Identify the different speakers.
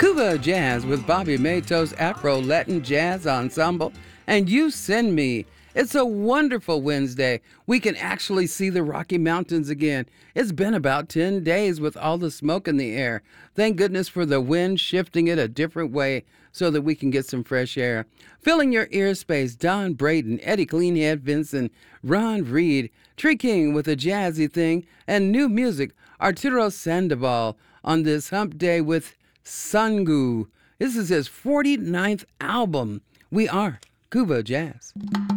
Speaker 1: Cuba Jazz with Bobby Matos Afro Latin Jazz Ensemble and You Send Me. It's a wonderful Wednesday. We can actually see the Rocky Mountains again. It's been about 10 days with all the smoke in the air. Thank goodness for the wind shifting it a different way so that we can get some fresh air. Filling your ear space, Don Braden, Eddie Cleanhead Vincent, Ron Reed, Tree King with a jazzy thing, and new music, Arturo Sandoval on this hump day with Sangu. This is his 49th album. We are Cuba Jazz.